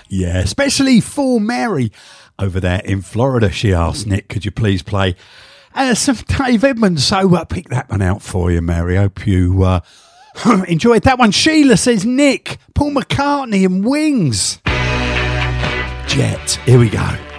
Yeah, especially for Mary over there in Florida. She asked, Nick, could you please play some Dave Edmunds? So pick that one out for you, Mary. Hope you enjoyed that one. Sheila says, Nick, Paul McCartney and Wings. Jet. Here we go.